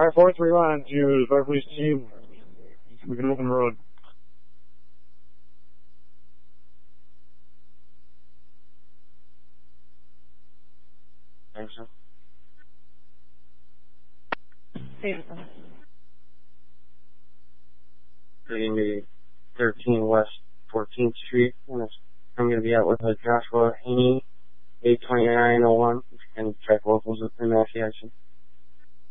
Alright, 431 to the Fire Police team. We can open the road. Thanks, sir. Davidson. Taking me 13 West 14th Street. And I'm going to be out with Joshua Haney, 82901. And check locals within that action.